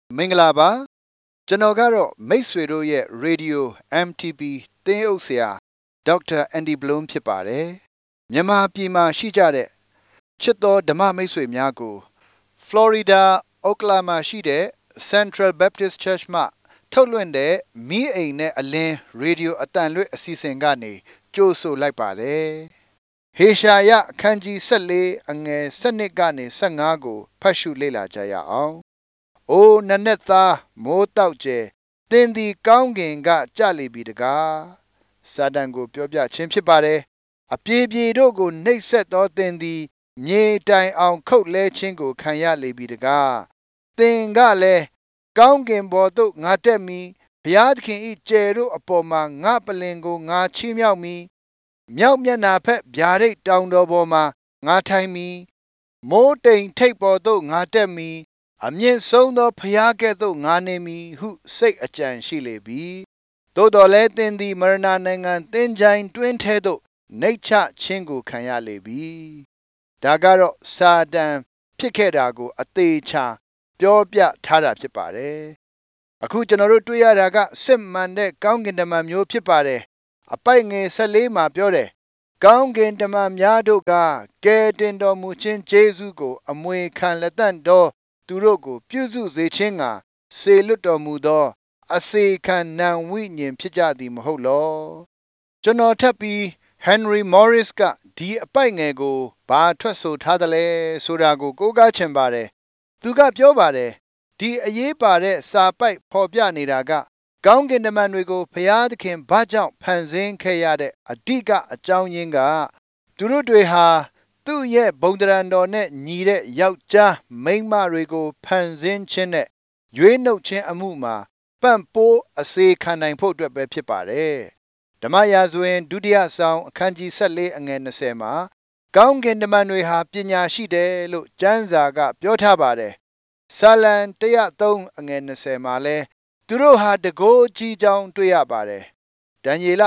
မင်္ဂလာပါကျွန်တော်ကတော့မိတ်ဆွေတို့ရဲ့ Radio MTP သင်းအုပ်ဆရာဒေါက်တာအန်ဒီဘလုံးဖြစ်ပါတယ်မြန်မာပြည်မှာရှိကြတဲ့ချစ်တော်ဓမ္မမိတ်ဆွေများကို Florida Oklahoma ရှိတဲ့ Central Baptist Church မှထုတ်လွှင့်တဲ့မီးအိမ်နဲ့အလင်း Radio အတန်လွှင့်အစီအစဉ်ကနေကြိုဆိုလိုက်ပါတယ်ဟေရှာယအခန်းကြီး14အငယ်7ကနေ15ကိုဖတ်ရှုလေ့လာကြရအောင်အိုနနက်သားမိုးတောက်ကျဲသင်သည်ကောင်းကင်ကကြလေပြီတကားစာတန်ကိုပြောပြခြင်းဖြစ်ပါတယ်အပြေပြေတို့ကိုနှိပ်စက်သောသင်သည်မြေတိုင်အောင်ခုတ်လဲခြင်းကိုခံရလေပြီတကားသင်ကလည်းကောင်းကင်ဘော်သို့ငါတက်မီဘုရားသခင်၏ကျယ်တို့အပေါ်မှာငါပလင်ကိုငါချီးမြှောက်မီမြောက်မျက်နှာဖက်ဗျာဒိတ်တောင်တော်ပေါ်မှာငါထိုင်မီမိုးတိမ်ထိပ်ပေါ်သို့ငါတက်မီအမြင့်ဆုံးသောဖျားကဲ့သို့ငါနေမည်ဟုစိတ်အကြံရှိလေပြီသို့တော်လည်းသင်သည်မရဏနိုင်ငံသင်္ချိုင်းတွင်းထဲသို့နှိပ်ချခြင်းကိုခံရလေပြီဒါကတော့စာတန်ဖြစ်ခဲ့တာကိုအသေးချာပြောပြထားတာဖြစ်ပါတယ်အခုကျွန်တော်တို့တွေ့ရတာကစစ်မှန်တဲ့ကောင်းကင်တမန်မျိုးဖြစ်ပါတယ်အပိုက်ငယ်14မှာပြောတယ်ကောင်းကင်တမန်များတို့ကကယ်တင်တော်မူခြင်းယေရှုကိုအမွေခံလက်တန့်တော်သူတို့ကိုပြုစုစေခြင်းကစေလွတ်တော်မူသောအစေခံနံဝိညာဉ်ဖြစ်ကြသည်မဟုတ်လောကျွန်တော်ထပ်ပြီး Henry Morris ကဒီအပိုက်ငယ်ကိုဘာထွက်ဆိုထားသလဲဆိုတာကိုကိုးကားချင်ပါတယ်သူကပြောပါတယ်ဒီအရေးပါတဲ့စာပိုက်ဖော်ပြနေတာကကောင်းကင်တမန်တွေကိုဘုရားသခင်ဘာကြောင့်ဖန်ဆင်းခဲ့ရတဲ့အဓိကအကြောင်းရင်းကသူတို့တွေဟာသူ့ရဲ့ဘုံတရံတော်နဲ့ညီတဲ့ယောက်ျားမိန်းမတွေကိုဖန်ဆင်းခြင်းနဲ့ရွေးနှုတ်ခြင်းအမှုမှာပံ့ပိုးအစေခံနိုင်ဖို့အတွက်ပဲဖြစ်ပါတယ်ဓမ္မရာဇဝင်ဒုတိယဆောင်အခန်းကြီး14အငယ်20မှာကောင်းကင်တမန်တွေဟာပညာရှိတယ်လို့ကျမ်းစာကပြောထားပါတယ်ဆာလံ103အငယ်20မှာလဲသူတို့ဟာတကိုးကြီးကြောင်းတွေ့ရပါတယ်ဒံယေလ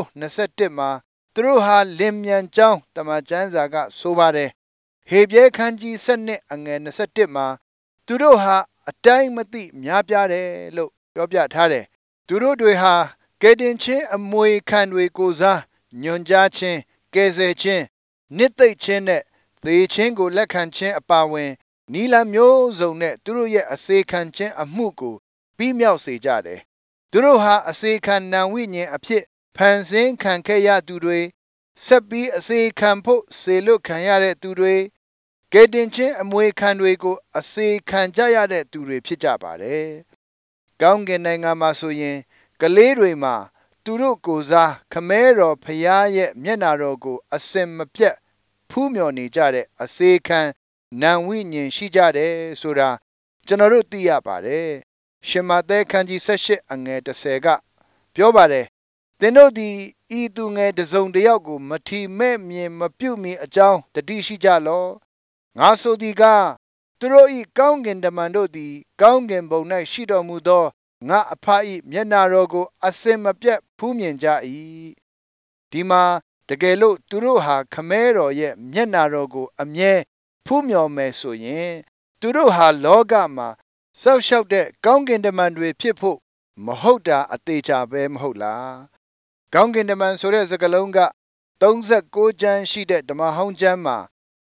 9:21မှာသူတို့ဟာလင်မြန်ကြောင်းတမန်ကျမ်းစာကဆိုပါတယ်ဟေပြဲခန်းကြီး7အငယ်21မှာသူတို့ဟာအတိုင်းမသိများပြားတယ်လို့ပြောပြထားတယ်သူတို့တွေဟာကယ်တင်ခြင်းအမွေခံတွေကိုစားညွန်ကြားခြင်းကယ်ဆယ်ခြင်းနှစ်သိမ့်ခြင်းနဲ့သေခြင်းကိုလက်ခံခြင်းအပါအဝင်နီလမျိုးစုံနဲ့သူတို့ရဲ့အစေခံခြင်းအမှုကိုပြီးမြောက်စေကြတယ်သူတို့ဟာအစေခံနံဝိညာဉ်အဖြစ်ဖန်ဆင်းခံခဲ့ရသူတွေဆက်ပြီးအစေခံဖို့စေလွတ်ခံရတဲ့သူတွေကယ်တင်ခြင်းအမွေခံတွေကိုအစေခံကြရတဲ့သူတွေဖြစ်ကြပါတယ်ကောင်းကင်နိုင်ငံမှာဆိုရင်ကလေးတွေမှာသူတို့ကိုယ်စားခမဲတော်ဖျားရဲ့မျက်နာတော်ကိုအစင်မပြတ်ဖူးမြော်နေကြတဲ့အစေခံနံဝိညာဉ်ရှိကြတယ်ဆိုတာကျွန်တော်တို့သိရပါတယ်ရှင်မဿဲခန်းကြီး18အငယ်10ကပြောပါတယ်သင်တို့သည်ဤသူငယ်တစ်စုံတစ်ယောက်ကိုမထီမဲ့မြင်မပြုတ်မီအကြောင်းတတိရှိကြလောငါဆိုသည်ကသူတို့ဤကောင်းကင်တမန်တို့သည်ကောင်းကင်ဘုံ၌ရှိတော်မူသောငါအဖ၏မျက်နာတော်ကိုအစင်မပြတ်ဖူးမြင်ကြ၏ဒီမှာတကယ်လို့သူတို့ဟာခမဲတော်ရဲ့မျက်နာတော်ကိုအမြဲဖူးမြော်မယ်ဆိုရင်သူတို့ဟာလောကမှာစောက်ရှောက်တဲ့ကောင်းကင်တမန်တွေဖြစ်ဖို့မဟုတ်တာအသေးချာပဲမဟုတ်လားကောင်းကင်တမန်ဆိုတဲ့စကားလုံးက36ကျမ်းရှိတဲ့ဓမ္မဟောင်းကျမ်းမှာ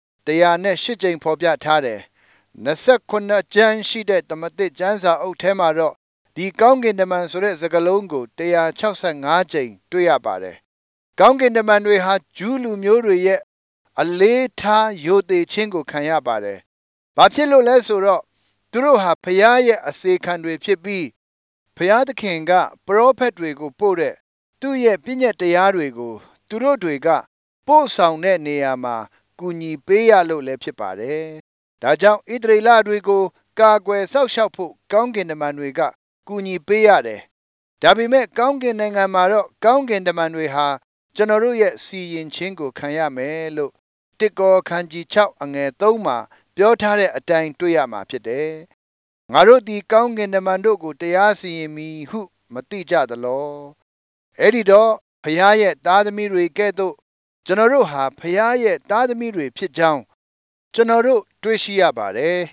108ကြိမ်ဖော်ပြထားတယ်29ကျမ်းရှိတဲ့ဓမ္မသစ်ကျမ်းစာအုပ်ထဲမှာတော့ဒီကောင်းကင်တမန်ဆိုတဲ့စကားလုံးကို165ကြိမ်တွေ့ရပါတယ်ကောင်းကင်တမန်တွေဟာဂျူးလူမျိုးတွေရဲ့အလေးထားယိုသေးခြင်းကိုခံရပါတယ်ဘာဖြစ်လို့လဲဆိုတော့သူတို့ဟာဖျားရဲ့အစေခံတွေဖြစ်ပြီးဖျားသခင်ကပရောဖက်တွေကိုပို့တဲ့သူ့ရဲ့ပြည့်ညတ်တရားတွေကိုသူတို့တွေကပို့ဆောင်တဲ့နေရာမှာကူညီပေးရလို့လည်းဖြစ်ပါတယ်ဒါကြောင့်ဣသရေလတွေကိုကာကွယ်စောင့်ရှောက်ဖို့ကောင်းကင်တမန်တွေကကူညီပေးရတယ်ဒါပေမဲ့ကောင်းကင်နိုင်ငံမှာတော့ကောင်းကင်တမန်တွေဟာကျွန်တော်တို့ရဲ့စီရင်ခြင်းကိုခံရမယ်လို့တိကောခန်းကြီး6အငယ်3မှာပြောထားတဲ့အတိုင်းတွေ့ရမှာဖြစ်တယ်ငါတို့ဒီကောင်းကင်တမန်တို့ကိုတရားစီရင်မည်ဟုမသိကြသလောအဲ့ဒီတော့ဖျားရဲ့သားသမီးတွေကဲ့သို့ကျွန်တော်တို့ဟာဖျားရဲ့သားသမီးတွေဖြစ်ကြောင်းကျွန်တော်တို့တွေ့ရှိရပါတယ်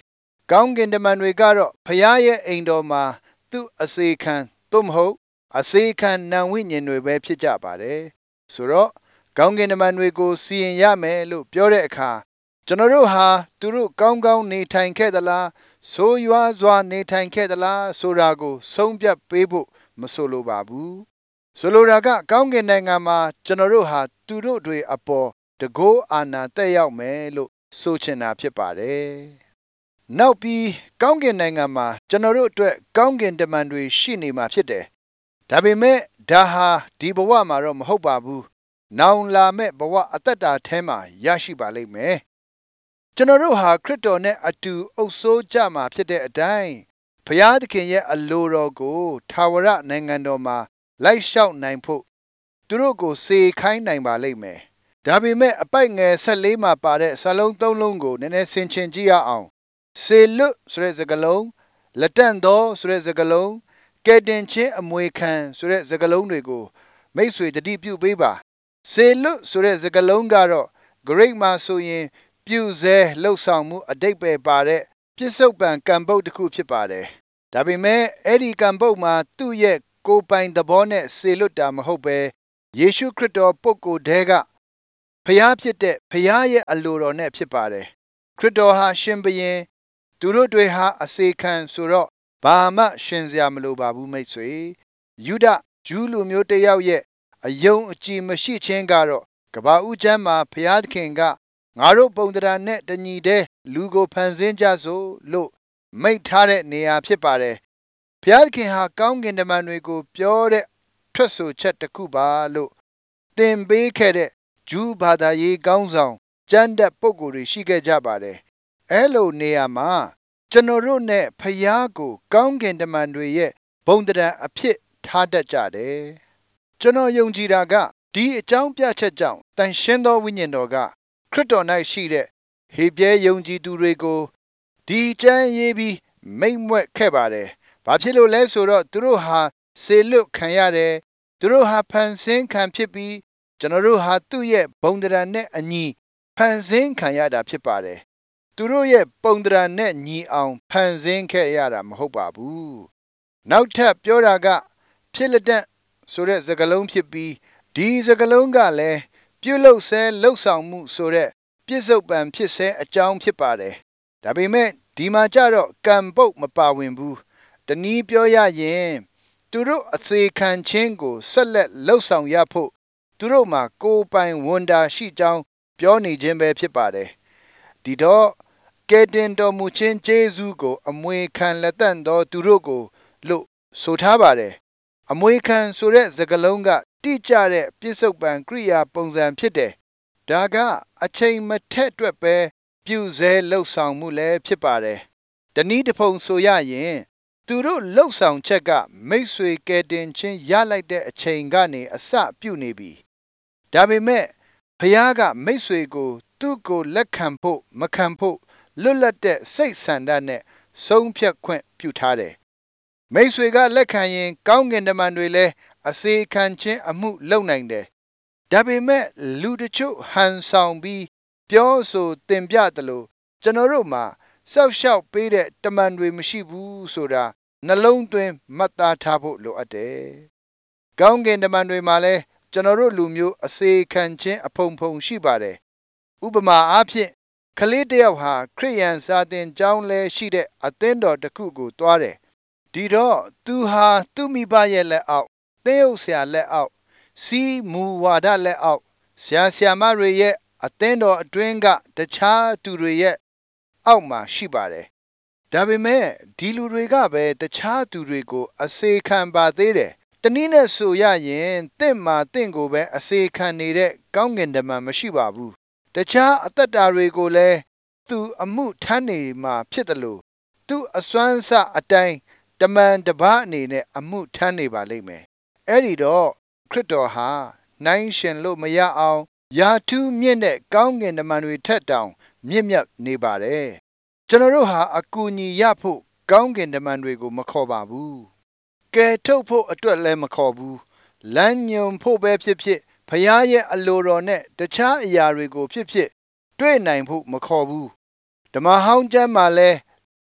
ကောင်းကင်တမန်တွေကတော့ဖျားရဲ့အိမ်တော်မှာသူ့အစေခံသို့မဟုတ်အစေခံနံဝိညာဉ်တွေပဲဖြစ်ကြပါတယ်ဆိုတော့ကောင်းကင်တမန်တွေကိုစီရင်ရမယ်လို့ပြောတဲ့အခါကျွန်တော်တို့ဟာသူတို့ကောင်းကောင်းနေထိုင်ခဲ့သလားဆိုးရွားစွာနေထိုင်ခဲ့သလားဆိုတာကိုဆုံးဖြတ်ပေးဖို့မဆိုလိုပါဘူးဆိုလိုတာကကောင်းကင်နိုင်ငံမှာကျွန်တော်တို့ဟာသူတို့တွေအပေါ်တကောအာဏာတက်ရောက်မယ်လို့ဆိုချင်တာဖြစ်ပါတယ်နောက်ပြီးကောင်းကင်နိုင်ငံမှာကျွန်တော်တို့အတွက်ကောင်းကင်တမန်တွေရှိနေမှာဖြစ်တယ်ဒါပေမဲ့ဒါဟာဒီဘဝမှာတော့မဟုတ်ပါဘူးနောင်လာမဲ့ဘဝအသက်တာထဲမှာရရှိပါလိမ့်မယ်ကျွန်တော်တို့ဟာခရစ်တော်နဲ့အတူအုပ်စိုးကြမှာဖြစ်တဲ့အတိုင်းဘုရားသခင်ရဲ့အလိုတော်ကိုထာဝရနိုင်ငံတော်မှာလိုက်လျှောက်နိုင်ဖို့သူတို့ကိုစေခိုင်းနိုင်ပါလိမ့်မယ်ဒါပေမဲ့အပိုက်ငယ်14မှာပါတဲ့စာလုံး3လုံးကိုနည်းနည်းဆင်ခြင်ကြည့်ရအောင်စေလွတ်ဆိုတဲ့စကားလုံးလက်တန့်သောဆိုတဲ့စကားလုံးကဲတင်ချင်းအမွေခံဆိုတဲ့စကားလုံးတွေကိုမိတ်ဆွေတတိပြုပေးပါစေလွတ်ဆိုတဲ့စကားလုံးကတော့ Greek မှာဆိုရင်ပြုစဲလှုပ်ဆောင်မှုအဓိပ္ပာယ်ပါတဲ့ပြစ္ဆုတ်ပံကံပုတ်တစ်ခုဖြစ်ပါတယ်ဒါပေမဲ့အဲ့ဒီကံပုတ်မှာသူ့ရဲ့ကိုယ်ပိုင်သဘောနဲ့စေလွတ်တာမဟုတ်ပဲယေရှုခရစ်တော်ပုဂ္ဂိုလ်တည်းကဖျားဖြစ်တဲ့ဖျားရဲ့အလိုတော်နဲ့ဖြစ်ပါတယ်ခရစ်တော်ဟာရှင်ဘုရင်သူတို့တွေဟာအစေခံဆိုတော့ဘာမှရှင်စရာမလိုပါဘူးမိတ်ဆွေယူဒဂျူးလူမျိုးတစ်ယောက်ရဲ့အယုံအကြည်မရှိခြင်းကတော့ကဘာဦးကျမ်းမှာဘုရားသခင်ကငါတို့ပုံတရားနဲ့တညီတည်းလူကိုဖန်ဆင်းကြစို့လို့မိန့်ထားတဲ့နေရာဖြစ်ပါတယ်ဘုရားသခင်ဟာကောင်းကင်တမန်တွေကိုပြောတဲ့ထွက်ဆိုချက်တစ်ခုပါလို့သင်ပေးခဲ့တဲ့ဂျူးဘာသာရေးကောင်းဆောင်ကျမ်းတတ်ပုဂ္ဂိုလ်တွေရှိခဲ့ကြပါတယ်အဲလိုနေရာမှာကျွန်တော်တို့နဲ့ဖျားကိုကောင်းကင်တမန်တွေရဲ့ဘုံတရားအဖြစ်ထားတတ်ကြတယ်ကျွန်တော်ယုံကြည်တာကဒီအကြောင်းပြချက်ကြောင့်တန်ရှင်းသောဝိညာဉ်တော်ကခရစ်တော်၌ရှိတဲ့ဟေပြဲယုံကြည်သူတွေကိုဒီကျမ်းရေးပြီးမိန့်မြွက်ခဲ့ပါတယ်ဘာဖြစ်လို့လဲဆိုတော့သူတို့ဟာစေလွတ်ခံရတယ်သူတို့ဟာဖန်ဆင်းခံဖြစ်ပြီးကျွန်တော်တို့ဟာသူ့ရဲ့ဘုံတရားနဲ့အညီဖန်ဆင်းခံရတာဖြစ်ပါတယ်သူတို့ရဲ့ပုံတရားနဲ့ညီအောင်ဖန်ဆင်းခဲ့ရတာမဟုတ်ပါဘူးနောက်ထပ်ပြောတာကဖြစ်လက်တန့်ဆိုတဲ့စကားလုံးဖြစ်ပြီးဒီစကားလုံးကလည်းပြုလုပ်ဆဲလှုပ်ဆောင်မှုဆိုတဲ့ပြစ္ဆုတ်ပံဖြစ်ဆဲအကြောင်းဖြစ်ပါတယ်ဒါပေမဲ့ဒီမှာကြတော့ကံပုတ်မပါဝင်ဘူးတနည်းပြောရရင်သူတို့အစေခံခြင်းကိုဆက်လက်လှုပ်ဆောင်ရဖို့သူတို့မှာကိုယ်ပိုင်ဝန်တာရှိကြောင်းပြောနေခြင်းပဲဖြစ်ပါတယ်ဒီတော့ကဲတင်တော်မူခြင်းဂျေဇုကိုအမွေခံလက်တန့်သောသူတို့ကိုလို့ဆိုထားပါတယ်အမွေခံဆိုတဲ့စကားလုံးကတိကျတဲ့ပြစ္ဆုတ်ပံကရိယာပုံစံဖြစ်တယ်ဒါကအချိန်မထက်အတွက်ပဲပြုစဲလှုပ်ဆောင်မှုလည်းဖြစ်ပါတယ်တနည်းတစ်ဖုံဆိုရရင်သူတို့လှုပ်ဆောင်ချက်ကမိတ်ဆွေကဲတင်ချင်းရလိုက်တဲ့အချိန်ကနေအစပြုနေပြီဒါပေမဲ့ဖခင်ကမိတ်ဆွေကိုသူ့ကိုလက်ခံဖို့မခံဖို့လွတ်လပ်တဲ့စိတ်ဆန္ဒနဲ့ဆုံးဖြတ်ခွင့်ပြုထားတယ်မိတ်ဆွေကလက်ခံရင်ကောင်းကင်တမန်တွေလည်းအစေခံခြင်းအမှုလုပ်နိုင်တယ်ဒါပေမဲ့လူတချို့ဟန်ဆောင်ပြီးပြောဆိုတင်ပြတယ်လို့ကျွန်တော်တို့မှာစောက်ရှောက်ပေးတဲ့တမန်တွေမရှိဘူးဆိုတာနှလုံးသွင်းမှတ်သားထားဖို့လိုအပ်တယ်ကောင်းကင်တမန်တွေမှာလည်းကျွန်တော်တို့လူမျိုးအစေခံခြင်းအဖုံဖုံရှိပါတယ်ဥပမာအားဖြင့်ကလေးတယောက်ဟာခရိယန်စာသင်ကျောင်းလဲရှိတဲ့အသင်းတော်တစ်ခုကိုတွားတယ်ဒီတော့သူဟာသူ့မိဘရဲ့လက်အောက်သင်းအုပ်ဆရာလက်အောက်စီးမူဝါဒလက်အောက်ဆရာဆရာမတွေရဲ့အသင်းတော်အတွင်းကတခြားသူတွေရဲ့အောက်မှာရှိပါတယ်ဒါပေမဲ့ဒီလူတွေကပဲတခြားသူတွေကိုအစေခံပါသေးတယ်တနည်းနဲ့ဆိုရရင်တင့်မှာတင့်ကိုပဲအစေခံနေတဲ့ကောင်းကင်တမန်မရှိပါဘူးတခြားအသက်တာတွေကိုလည်းသူအမှုထမ်းနေမှာဖြစ်တယ်လို့သူအစွမ်းစအတိုင်းတမန်တပါးအနေနဲ့အမှုထမ်းနေပါလိမ့်မယ်အဲ့ဒီတော့ခရစ်တော်ဟာနိုင်ရှင်လို့မရအောင်ယာထူးမြင့်တဲ့ကောင်းကင်တမန်တွေထက်တောင်မြင့်မြတ်နေပါတယ်ကျွန်တော်တို့ဟာအကူအညီရဖို့ကောင်းကင်တမန်တွေကိုမခေါ်ပါဘူးကယ်ထုတ်ဖို့အတွက်လည်းမခေါ်ဘူးလမ်းညွန်ဖို့ပဲဖြစ်ဖြစ်ဖခင်ရဲ့အလိုတော်နဲ့တခြားအရာတွေကိုဖြစ်ဖြစ်တွေ့နိုင်ဖို့မခေါ်ဘူးဓမ္မဟောင်းကျမ်းမှာလည်း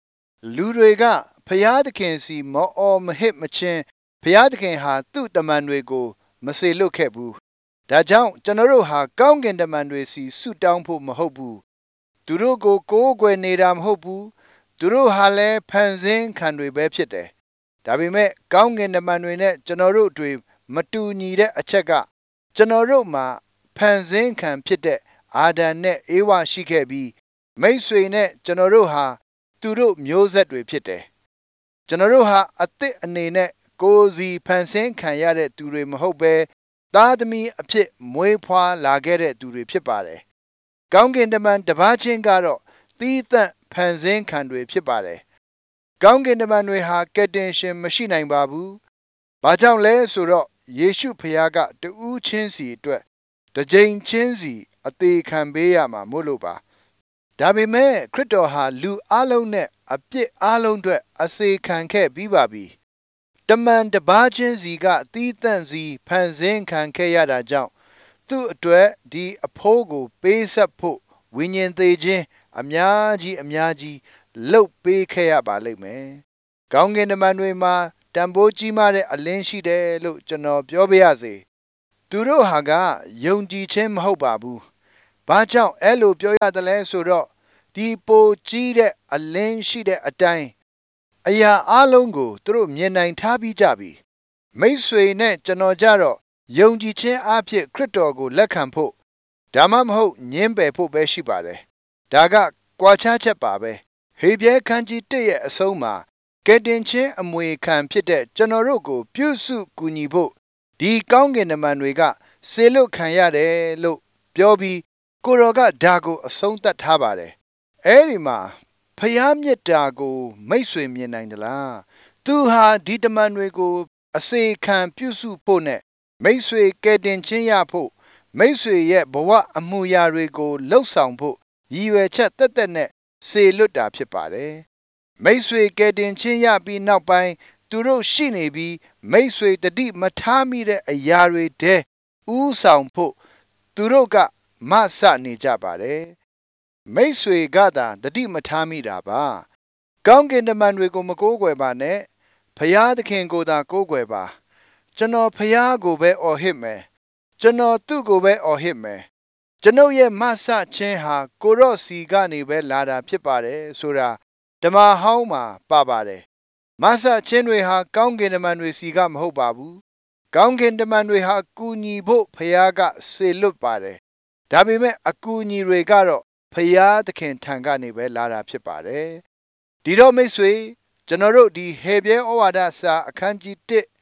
လူတွေကဖျားသခင်စီမအော်မဟစ်မချင်းဖျားသခင်ဟာသူ့တမန်တွေကိုမစေလွတ်ခဲ့ဘူးဒါကြောင့်ကျွန်တော်တို့ဟာကောင်းကင်တမန်တွေစီဆုတောင်းဖို့မဟုတ်ဘူးသူတို့ကိုကိုးကွယ်နေတာမဟုတ်ဘူးသူတို့ဟာလည်းဖန်ဆင်းခံတွေပဲဖြစ်တယ်ဒါပေမဲ့ကောင်းကင်တမန်တွေနဲ့ကျွန်တော်တို့တွေမတူညီတဲ့အချက်ကကျွန်တော်တို့မှာဖန်ဆင်းခံဖြစ်တဲ့အာဒံနဲ့အေဝါရှိခဲ့ပြီးမိတ်ဆွေနဲ့ကျွန်တော်တို့ဟာသူတို့မျိုးဆက်တွေဖြစ်တယ်ကျွန်တော်တို့ဟာအသစ်အနေနဲ့ကိုယ်စီဖန်ဆင်းခံရတဲ့သူတွေမဟုတ်ပဲသားသမီးအဖြစ်မွေးဖွားလာခဲ့တဲ့သူတွေဖြစ်ပါတယ်ကောင်းကင်တမန်တစ်ပါးချင်းကတော့သီးသန့်ဖန်ဆင်းခံတွေဖြစ်ပါတယ်ကောင်းကင်တမန်တွေဟာကယ်တင်ရှင်မရှိနိုင်ပါဘူးဘာကြောင့်လဲဆိုတော့ယေရှုဖခင်ကတဦးချင်းစီအတွက်တစ်ကြိမ်ချင်းစီအသေးခံပေးရမှာမို့လို့ပါဒါပေမဲ့ခရစ်တော်ဟာလူအလုံးနဲ့အပြစ်အလုံးအတွက်အစေခံခဲ့ပြီးပါပြီတမန်တစ်ပါးချင်းစီကသီးသန့်စီဖန်ဆင်းခံခဲ့ရတာကြောင့်သူ့အတွက်ဒီအဖိုးကိုပေးဆက်ဖို့ဝိညာဉ်သေးခြင်းအများကြီးလှုပ်ပေးခဲ့ရပါလိမ့်မယ်။ကောင်းကင်တမန်တွေမှာတန်ဖိုးကြီးမားတဲ့အလင်းရှိတယ်လို့ကျွန်တော်ပြောပြရစေ။သူတို့ဟာကယုံကြည်ခြင်းမဟုတ်ပါဘူး။ဘာကြောင့်အဲ့လိုပြောရတယ်လဲဆိုတော့ဒီပိုကြီးတဲ့အလင်းရှိတဲ့အတိုင်းအရာအလုံးကိုသူတို့မြင်နိုင်ထားပြီးကြပြီ။မိတ်ဆွေနဲ့ကျွန်တော်ကြတော့ယုံကြည်ခြင်းအဖြစ်ခရစ်တော်ကိုလက်ခံဖို့ဒါမှမဟုတ်ညှင်းပယ်ဖို့ပဲရှိပါတယ်။ဒါကကွာခြားချက်ပါပဲ။ဟေပြဲခန်းကြီး1ရဲ့အဆုံးမှာကယ်တင်ခြင်းအမွေခံဖြစ်တဲ့ကျွန်တော်တို့ကိုပြုစုကူညီဖို့ဒီကောင်းကင်တမန်တွေကစေလွတ်ခံရတယ်လို့ပြောပြီးကိုတော်ကဒါကိုအဆုံးသတ်ထားပါတယ်။အဲဒီမှာဖျားမြစ်တာကိုမိတ်ဆွေမြင်နိုင်သလား။သူဟာဒီတမန်တွေကိုအစေခံပြုစုဖို့နဲ့မိတ်ဆွေကယ်တင်ခြင်းရဖို့မိတ်ဆွေရဲ့ဘဝအမှုရာတွေကိုလှုပ်ဆောင်ဖို့ရည်ရွယ်ချက်သက်နဲ့စေလွတ်တာဖြစ်ပါတယ်မိတ်ဆွေကယ်တင်ခြင်းရပြီးနောက်ပိုင်းသူတို့ရှိနေပြီးမိတ်ဆွေတတိမထားမိတဲ့အရာတွေတဲဥဆောင်ဖို့သူတို့ကမဆနေကြပါတယ်မိတ်ဆွေကသာတတိမထားမိတာပါကောင်းကင်တမန်တွေကိုမကိုးကွယ်ပါနဲ့ဖျားသခင်ကိုသာကိုးကွယ်ပါကျွန်တော်ဖျားကိုပဲအော်ဟစ်မယ်ကျွန်တော်သူ့ကိုပဲအော်ဟစ်မယ်ကျွန်ုပ်ရဲ့မဆချင်းဟာကိုရော့စီကနေပဲလာတာဖြစ်ပါတယ်ဆိုတာဓမ္မဟောင်းမှာပါပါတယ်မဆချင်းတွေဟာကောင်းကင်တမန်တွေစီကမဟုတ်ပါဘူးကောင်းကင်တမန်တွေဟာကူညီဖို့ဖျားကစေလွတ်ပါတယ်ဒါပေမဲ့အကူအညီတွေကတော့ဖျားသခင်ထံကနေပဲလာတာဖြစ်ပါတယ်ဒီတော့မိတ်ဆွေကျွန်တော်တို့ဒီဟေပြဲဩဝါဒစာအခန်းကြီး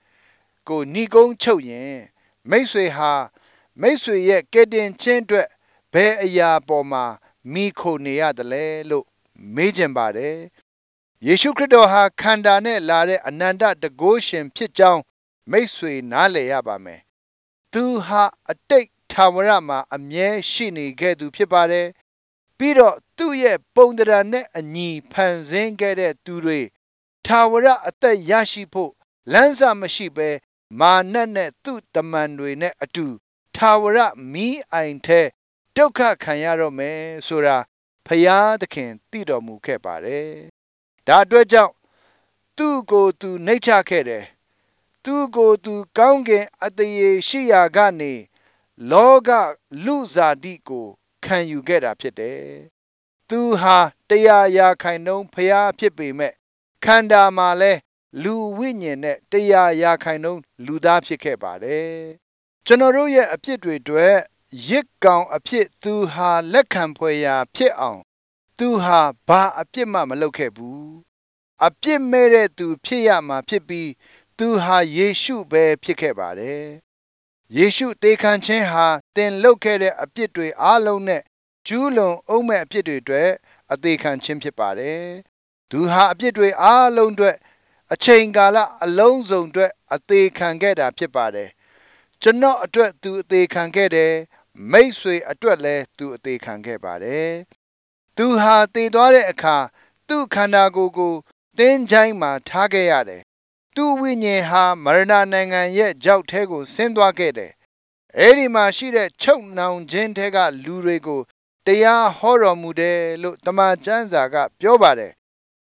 1ကိုဏိကုံးချုပ်ရင်မိတ်ဆွေဟာမိတ်ဆွေရဲ့ကယ်တင်ခြင်းအတွက်ဘယ်အရာပေါ်မှာမိခိုနေရတယ်လဲလို့မေးချင်ပါတယ်ယေရှုခရစ်တော်ဟာခန္ဓာနဲ့လာတဲ့အနန္တတန်ခိုးရှင်ဖြစ်ကြောင်းမိတ်ဆွေနားလည်ရပါမယ်သူဟာအတိတ်ထာဝရမှာအမြဲရှိနေခဲ့သူဖြစ်ပါတယ်ပြီးတော့သူ့ရဲ့ပုံသဏ္ဍာန်နဲ့အညီဖန်ဆင်းခဲ့တဲ့သူတွေထာဝရအသက်ရရှိဖို့လမ်းစာမရှိဘဲမာနနဲ့သူ့တမန်တွေနဲ့အတူထာဝရမီးအိုင်ထဲဒုက္ခခံရတော့မယ်ဆိုတာဖယားသခင်သိတော်မူခဲ့ပါတယ်။ဒါအတွက်ကြောင့်သူ့ကိုယ်သူနှိမ့်ချခဲ့တယ်။သူ့ကိုယ်သူကောင်းကင်အတရေရှိရာကနေလောကလူစားတိကိုခံယူခဲ့တာဖြစ်တယ်။သူဟာ100%ဖယားဖြစ်ပေမဲ့ခန္ဓာမှာလဲလူဝိညာဉ်နဲ့100%လူသားဖြစ်ခဲ့ပါတယ်။ကျွန်တော်တို့ရဲ့အဖြစ်တွေအတွက်ရစ်ကောင်အဖြစ်သူဟာလက်ခံဖွယ်ရာဖြစ်အောင်သူဟာဘာအပြစ်မှမလုပ်ခဲ့ဘူးအပြစ်မဲ့တဲ့သူဖြစ်ရမှာဖြစ်ပြီးသူဟာယေရှုပဲဖြစ်ခဲ့ပါတယ်ယေရှုတေခံခြင်းဟာတင်လုပ်ခဲ့တဲ့အပြစ်တွေအားလုံးနဲ့ကျူးလွန်အောင်မဲ့အပြစ်တွေအတွက်အသေးခံခြင်းဖြစ်ပါတယ်သူဟာအပြစ်တွေအားလုံးအတွက်အချိန်ကာလအလုံးစုံအတွက်အသေးခံခဲ့တာဖြစ်ပါတယ်ကျွန်တော်အတွက်သူအသေးခံခဲ့တယ်မိတ်ဆွေအတွက်လည်းသူအသေးခံခဲ့ပါတယ်သူဟာတည်သွားတဲ့အခါသူ့ခန္ဓာကိုယ်ကိုတင်းချိုင်းမှာထားခဲ့ရတယ်သူ့ဝိညာဉ်ဟာမရဏနိုင်ငံရဲ့ကြောက်ထဲကိုဆင်းသွားခဲ့တယ်အဲဒီမှာရှိတဲ့ချုပ်နှောင်ခြင်းထဲကလူတွေကိုတရားဟောတော်မူတယ်လို့တမန်ကျမ်းစာကပြောပါတယ်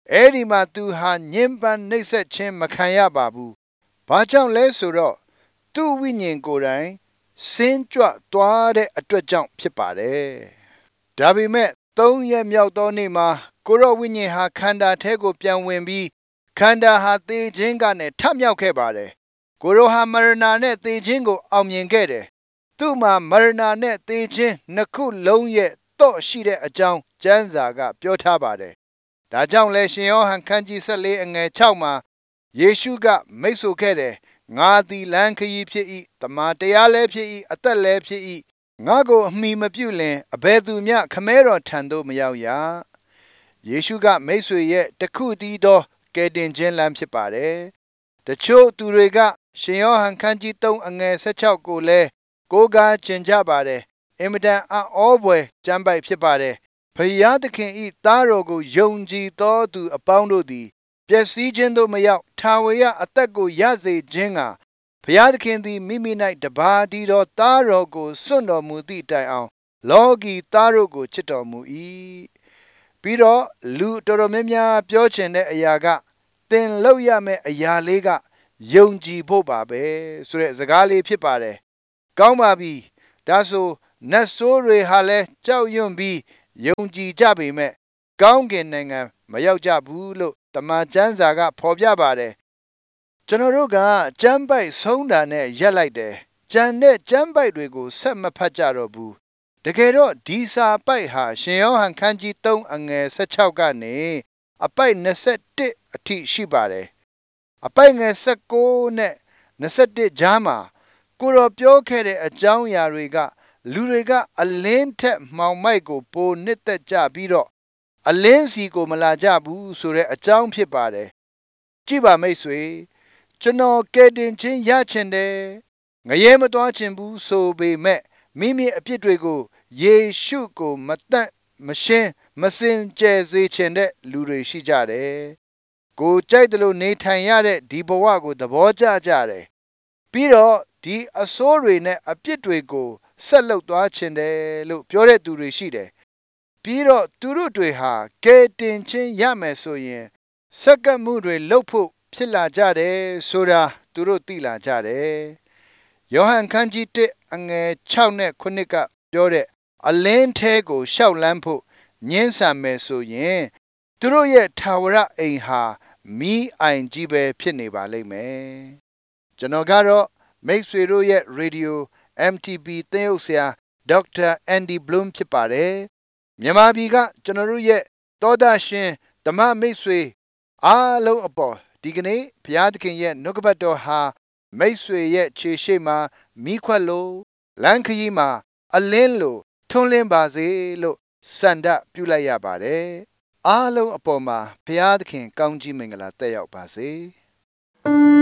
အဲ့ဒီမှာသူဟာညှဉ်းပန်းနှိပ်စက်ခြင်းမခံရပါဘူး။ဘာကြောင့်လဲဆိုတော့သူ့ဝိညာဉ်ကိုယ်တိုင်စင်းကြွသွားတဲ့အတွက်ကြောင့်ဖြစ်ပါတယ်။ဒါပေမဲ့3 ရက်မြောက်သောနေ့မှာကိုရောဝိညာဉ်ဟာခန္ဓာထဲကိုပြန်ဝင်ပြီးခန္ဓာဟာသေခြင်းကနေထမြောက်ခဲ့ပါတယ်။ကိုရောဟာမရဏနဲ့သေခြင်းကိုအောင်မြင်ခဲ့တယ်။သူ့မှာမရဏနဲ့သေခြင်းနှစ်ခုလုံးရဲ့တော့ရှိတဲ့အကြောင်းကျမ်းစာကပြောထားပါတယ်။ဒါကြောင့်လဲရှင်ယောဟန်ခန်းကြီး14အငယ်6မှာယေရှုကမိတ်ဆိုခဲ့တယ်။ငါသည်လမ်းခရီးဖြစ်၏တမန်တရားလည်းဖြစ်၏အသက်လည်းဖြစ်၏ငါကိုအမိမပြုလင်အဘယ်သူမျှခမဲတော်ထံသို့မရောက်ရ။ယေရှုကမိတ်ဆွေရဲ့တခုတည်းသောကယ်တင်ခြင်းလမ်းဖြစ်ပါတယ်။တချို့သူတွေကရှင်ယောဟန်ခန်းကြီး3အငယ်16ကိုလည်းကိုးကားကျင်ကြပါတယ်။အင်မတန်အံ့ဩဖွယ်ကျမ်းပိုက်ဖြစ်ပါတယ်။ဖယားသခင်၏သားတော်ကိုယုံကြည်သောသူအပေါင်းတို့သည်ပျက်စီးခြင်းသို့မရောက်ထာဝရအသက်ကိုရစေခြင်းကဘုရားသခင်သည်မိမိ၌တပါးတည်းသောသားတော်ကိုစွန့်တော်မူသည့်တိုင်အောင်လောကီသားတို့ကိုချစ်တော်မူ၏ပြီးတော့လူတော်တော်များများပြောချင်တဲ့အရာကသင်လုပ်ရမယ့်အရာလေးကယုံကြည်ဖို့ပါပဲဆိုတဲ့စကားလေးဖြစ်ပါတယ်ကောင်းပါပြီဒါဆိုနတ်ဆိုးတွေဟာလည်းကြောက်ရွံ့ပြီးယုံကြည်ကြပေမဲ့ကောင်းကင်နိုင်ငံမရောက်ကြဘူးလို့တမန်ကျမ်းစာကဖော်ပြပါတယ်ကျွန်တော်တို့ကကျမ်းပိုက်ဆုံးတာနဲ့ရက်လိုက်တယ်ကျန်တဲ့ကျမ်းပိုက်တွေကိုဆက်မဖတ်ကြတော့ဘူးတကယ်တော့ဒီစာပိုက်ဟာရှင်ယောဟန်ခန်းကြီး3အငယ်16ကနေအပိုက်21အထိရှိပါတယ်အပိုက်ငယ်19နဲ့21ကြားမှာကိုရောပြောခဲ့တဲ့အကြောင်းအရာတွေကလူတွေကအလင်းထက်မှောင်မိုက်ကိုပိုနှစ်သက်ကြပြီးတော့အလင်းစီကိုမလာကြဘူးဆိုတဲ့အကြောင်းဖြစ်ပါတယ်ကြည့်ပါမိတ်ဆွေကျွန်တော်ကယ်တင်ခြင်းရချင်တယ်ငရဲမသွားချင်ဘူးဆိုပေမဲ့မိမိအပြစ်တွေကိုယေရှုကိုမတန့်မရှင်းမစင်ကြယ်စေချင်တဲ့လူတွေရှိကြတယ်ကိုကြိုက်တယ်လို့နေထိုင်ရတဲ့ဒီဘဝကိုသဘောကျကြတယ်ပြီးတော့ဒီအဆိုးတွေနဲ့အပြစ်တွေကိုဆက်လုပ်သွားချင်တယ်လို့ပြောတဲ့သူတွေရှိတယ်ပြီးတော့သူတို့တွေဟာကယ်တင်ခြင်းရမယ်ဆိုရင်စက္ကန့်မှုတွေလုပ်ဖို့ဖြစ်လာကြတယ်ဆိုတာသူတို့သိလာကြတယ်ယောဟန်ခန်းကြီး1အငယ်6နဲ့9ကပြောတဲ့အလင်းထဲကိုရှောက်လန်းဖို့ညှင်းဆန်မယ်ဆိုရင်သူတို့ရဲ့ထာဝရအိမ်ဟာမီးအိုင်ကြီးပဲဖြစ်နေပါလိမ့်မယ်ကျွန်တော်ကတော့မိတ်ဆွေတို့ရဲ့ရေဒီယို MTB သင်းအုပ်ဆရာဒေါက်တာအန်ဒီဘလူးဖြစ်ပါတယ်မြန်မာပြည်ကကျွန်တော်တို့ရဲ့သောတာရှင်ဓမ္မမိတ်ဆွေအားလုံးအပေါ်ဒီကနေ့ဘုရားသခင်ရဲ့နှုတ်ကပတ်တော်ဟာမိတ်ဆွေရဲ့ခြေရှိမှာမိခွက်လို့လမ်းခရီးမှာအလင်းလို့ထွန်းလင်းပါစေလို့စန္ဒပြုလိုက်ရပါတယ်အားလုံးအပေါ်မှာဘုရားသခင်ကောင်းကြီးမင်္ဂလာတက်ရောက်ပါစေ